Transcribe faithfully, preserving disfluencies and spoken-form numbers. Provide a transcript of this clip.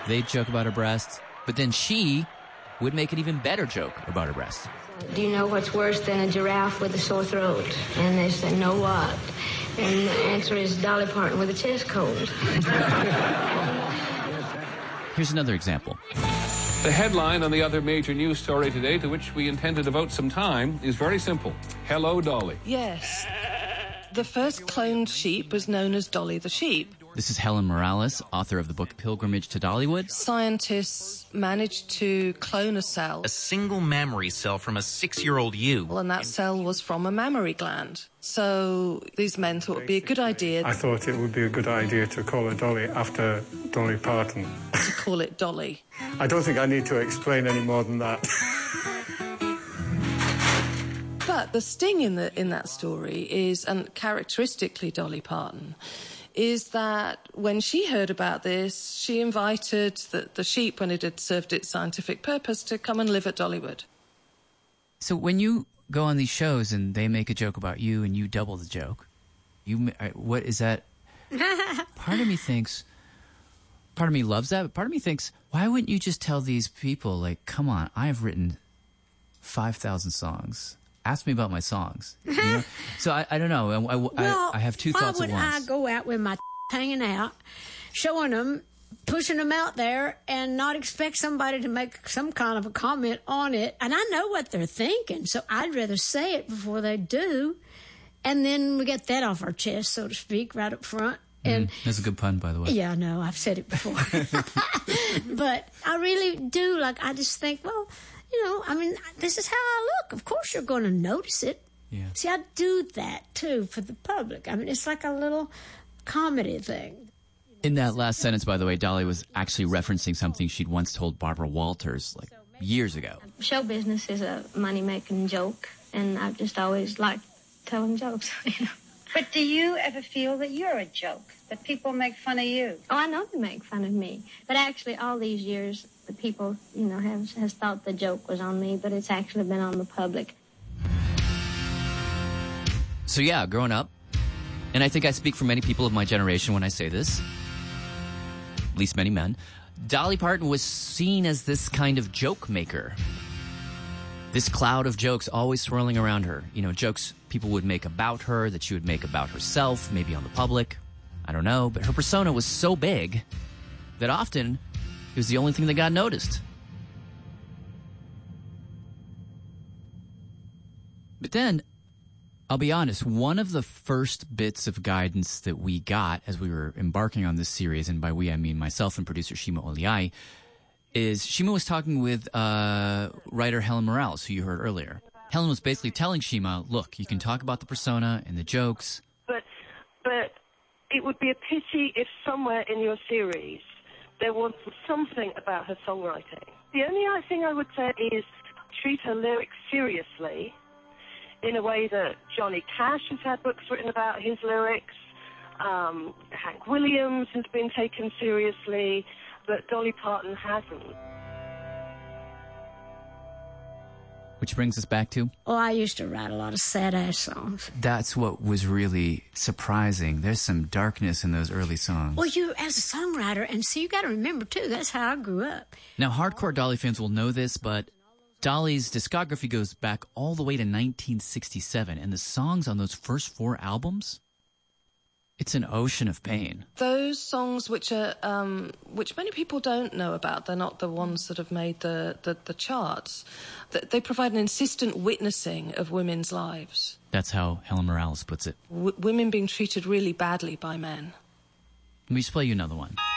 They'd joke about her breasts, but then she would make an even better joke about her breasts. Do you know what's worse than a giraffe with a sore throat? And they said, no what? And the answer is Dolly Parton with a chest cold. Here's another example. The headline on the other major news story today, to which we intend to devote some time, is very simple. Hello, Dolly. Yes. The first cloned sheep was known as Dolly the sheep. This is Helen Morales, author of the book Pilgrimage to Dollywood. Scientists managed to clone a cell. A single mammary cell from a six-year-old ewe. Well, and that cell was from a mammary gland. So these men thought it would be a good idea... I thought it would be a good idea to call her Dolly after Dolly Parton. ...to call it Dolly. I don't think I need to explain any more than that. But the sting in, the, in that story is, and characteristically Dolly Parton, is that when she heard about this, she invited the, the sheep, when it had served its scientific purpose, to come and live at Dollywood. So when you go on these shows and they make a joke about you and you double the joke, you what is that? Part of me thinks, part of me loves that, but part of me thinks, why wouldn't you just tell these people, like, come on, I have written five thousand songs. Ask me about my songs. You know? So I, I don't know. I, I, well, I have two thoughts at once. Why would I go out with my hanging out, showing them, pushing them out there, and not expect somebody to make some kind of a comment on it? And I know what they're thinking, so I'd rather say it before they do. And then we get that off our chest, so to speak, right up front. And mm, that's a good pun, by the way. Yeah, I know. I've said it before. But I really do. Like, I just think, well... You know, I mean, this is how I look. Of course you're going to notice it. Yeah. See, I do that, too, for the public. I mean, it's like a little comedy thing. In that last sentence, by the way, Dolly was actually referencing something she'd once told Barbara Walters, like, years ago. Show business is a money-making joke, and I've just always liked telling jokes, you know. But do you ever feel that you're a joke, that people make fun of you? Oh, I know they make fun of me. But actually, all these years... the people, you know, have has thought the joke was on me, but it's actually been on the public. So yeah, growing up, and I think I speak for many people of my generation when I say this, at least many men, Dolly Parton was seen as this kind of joke maker. This cloud of jokes always swirling around her. You know, jokes people would make about her, that she would make about herself, maybe on the public. I don't know, but her persona was so big that often... it was the only thing that got noticed. But then, I'll be honest, one of the first bits of guidance that we got as we were embarking on this series, and by we I mean myself and producer Shima Oliai, is Shima was talking with uh, writer Helen Morales, who you heard earlier. Helen was basically telling Shima, look, you can talk about the persona and the jokes. But, but it would be a pity if somewhere in your series there was something about her songwriting. The only other thing I would say is treat her lyrics seriously in a way that Johnny Cash has had books written about his lyrics, um, Hank Williams has been taken seriously, but Dolly Parton hasn't. Which brings us back to... Oh, I used to write a lot of sad-ass songs. That's what was really surprising. There's some darkness in those early songs. Well, you, as a songwriter, and see, you got to remember, too, that's how I grew up. Now, hardcore Dolly fans will know this, but Dolly's discography goes back all the way to nineteen sixty-seven, and the songs on those first four albums... it's an ocean of pain. Those songs which are, um, which many people don't know about, they're not the ones that have made the, the, the charts. They provide an insistent witnessing of women's lives. That's how Helen Morales puts it. W- women being treated really badly by men. Let me just play you another one.